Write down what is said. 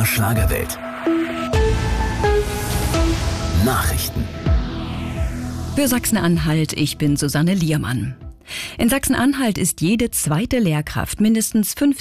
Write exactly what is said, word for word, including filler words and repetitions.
Schlagerwelt. Nachrichten. Für Sachsen-Anhalt, ich bin Susanne Liermann. In Sachsen-Anhalt ist jede zweite Lehrkraft mindestens fünf